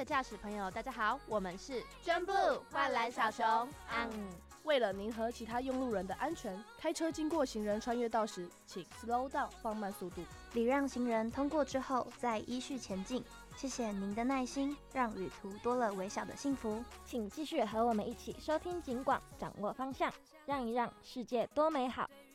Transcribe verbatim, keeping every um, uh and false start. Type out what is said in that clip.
驾驶朋友，大家好，我们是宣布幻蓝小熊。 嗯， 为了您和其他用路人的安全，开车经过行人穿越道时，请 slow down 放慢速度， 礼让行人通过之后再依序前进。谢谢您的耐心，让旅途多了微小的幸福。 请继续和我们一起收听警广，掌握方向，让一让，世界多美好。